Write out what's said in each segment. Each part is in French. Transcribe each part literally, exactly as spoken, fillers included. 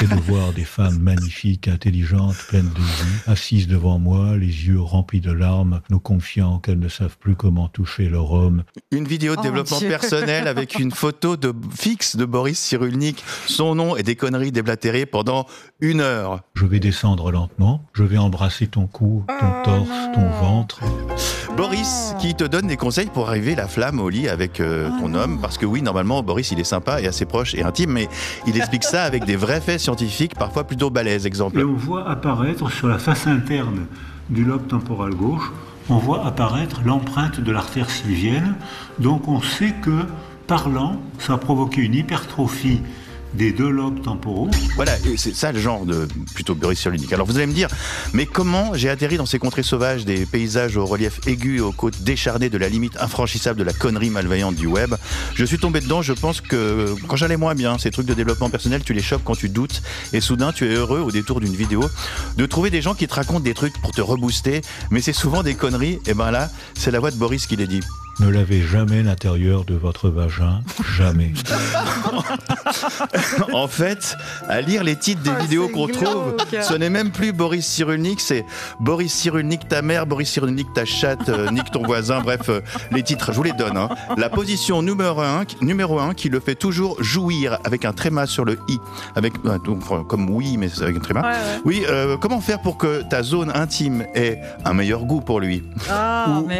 c'est de voir des femmes magnifiques, intelligentes, pleines de vie, assises devant moi, les yeux remplis de larmes, nous confiant qu'elles ne savent plus comment toucher leur homme. Une vidéo de Oh, développement Dieu. personnel avec une photo de fixe de Boris Cyrulnik, son nom et des conneries déblatérées pendant une heure. Je vais descendre lentement, je vais embrasser ton cou, ton Oh torse, non. ton ventre. Boris qui te donne des conseils pour arriver la flamme au lit avec euh, ton homme, parce que oui, normalement, Boris, il est sympa et assez proche et intime, mais il explique ça avec des vrais faits scientifiques, parfois plutôt balèzes. Exemple. Et on voit apparaître sur la face interne du lobe temporal gauche, on voit apparaître l'empreinte de l'artère sylvienne. Donc on sait que, parlant, ça a provoqué une hypertrophie des deux lobes temporaux. Voilà, et c'est ça le genre de plutôt Boris Cyrulnik. Alors vous allez me dire, mais comment j'ai atterri dans ces contrées sauvages, des paysages au relief aigu et aux côtes décharnées de la limite infranchissable de la connerie malveillante du web? Je suis tombé dedans, je pense que quand j'allais moins bien, ces trucs de développement personnel, tu les chopes quand tu doutes, et soudain tu es heureux au détour d'une vidéo de trouver des gens qui te racontent des trucs pour te rebooster, mais c'est souvent des conneries, et ben là, c'est la voix de Boris qui les dit. Ne lavez jamais l'intérieur de votre vagin, jamais. En fait, à lire les titres des Oh, vidéos c'est qu'on trouve, glauque. ce n'est même plus Boris Cyrulnik, c'est Boris Cyrulnik ta mère, Boris Cyrulnik ta chatte, euh, nique ton voisin, bref, euh, les titres, je vous les donne. Hein. La position numéro un, numéro un qui le fait toujours jouir, avec un tréma sur le i, avec euh, donc, euh, comme oui, mais c'est avec un tréma. Ouais, ouais. Oui, euh, comment faire pour que ta zone intime ait un meilleur goût pour lui? Ah, Ou- mais...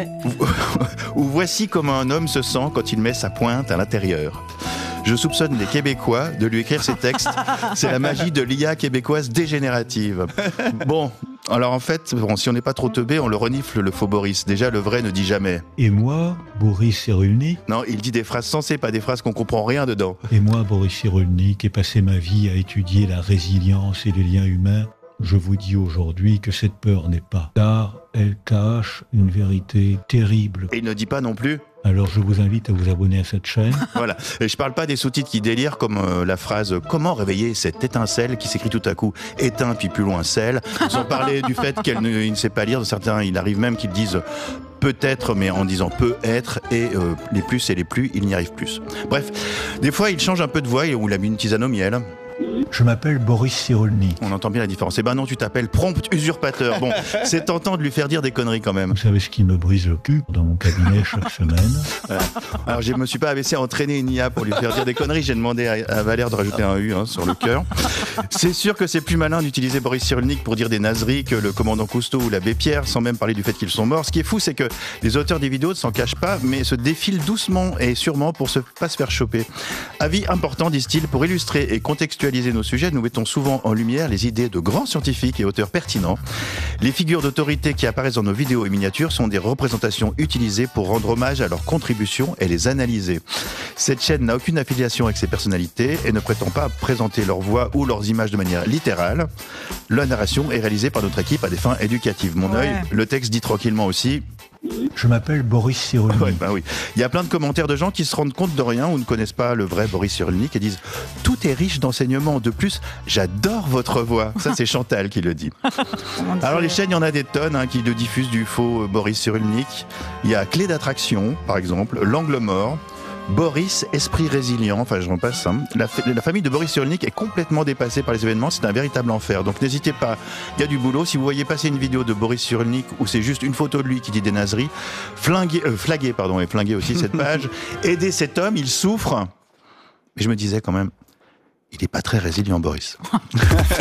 Ou voici comment un homme se sent quand il met sa pointe à l'intérieur. Je soupçonne les Québécois de lui écrire ces textes. C'est la magie de l'I A québécoise dégénérative. Bon, alors en fait, bon, si on n'est pas trop teubé, on le renifle le faux Boris. Déjà, le vrai ne dit jamais. Et moi, Boris Cyrulnik, Non, il dit des phrases sensées, pas des phrases qu'on comprend rien dedans. et moi, Boris Cyrulnik, ai passé ma vie à étudier la résilience et les liens humains. Je vous dis aujourd'hui que cette peur n'est pas, car elle cache une vérité terrible. Et il ne dit pas non plus. Alors je vous invite à vous abonner à cette chaîne. Voilà. Et je parle pas des sous-titres qui délirent comme euh, la phrase « Comment réveiller cette étincelle » qui s'écrit tout à coup « éteint puis plus loin celle », sans parler du fait qu'elle ne, il ne sait pas lire. Certains, il arrive même qu'ils disent « peut-être », mais en disant « peut être » et euh, les plus et les plus, il n'y arrive plus. Bref, des fois, il change un peu de voix ou il a mis une tisane au miel. Je m'appelle Boris Cyrulnik. On entend bien la différence. Eh ben non, tu t'appelles prompt usurpateur. Bon, c'est tentant de lui faire dire des conneries quand même. Vous savez ce qui me brise le cul dans mon cabinet chaque semaine? Voilà. Alors je me suis pas abaissé à entraîner une I A pour lui faire dire des conneries. J'ai demandé à, à Valère de rajouter un U hein, sur le cœur. C'est sûr que c'est plus malin d'utiliser Boris Cyrulnik pour dire des nazeries que le commandant Cousteau ou l'abbé Pierre, sans même parler du fait qu'ils sont morts. Ce qui est fou, c'est que les auteurs des vidéos ne s'en cachent pas, mais se défilent doucement et sûrement pour se pas se faire choper. Avis important, disent-ils, pour illustrer et contextualiser nos sujets, nous mettons souvent en lumière les idées de grands scientifiques et auteurs pertinents. Les figures d'autorité qui apparaissent dans nos vidéos et miniatures sont des représentations utilisées pour rendre hommage à leurs contributions et les analyser. Cette chaîne n'a aucune affiliation avec ces personnalités et ne prétend pas présenter leur voix ou leurs images de manière littérale. La narration est réalisée par notre équipe à des fins éducatives. Mon Ouais. œil, le texte dit tranquillement aussi. Je m'appelle Boris Cyrulnik. Ouais, bah oui. Il y a plein de commentaires de gens qui se rendent compte de rien ou ne connaissent pas le vrai Boris Cyrulnik et disent « Tout est riche d'enseignements. De plus, j'adore votre voix. » Ça, c'est Chantal qui le dit. Mon Dieu. Alors les chaînes, il y en a des tonnes hein, qui le diffusent du faux euh, Boris Cyrulnik. Il y a Clé d'attraction, par exemple, L'angle mort, Boris, esprit résilient, enfin j'en passe. Hein. La, fa- la famille de Boris Cyrulnik est complètement dépassée par les événements, c'est un véritable enfer. Donc n'hésitez pas, il y a du boulot. Si vous voyez passer une vidéo de Boris Cyrulnik où c'est juste une photo de lui qui dit des nazeries, flinguez, euh, flaguez pardon, et flinguez aussi cette page. Aidez cet homme, il souffre. Mais je me disais quand même, il n'est pas très résilient, Boris.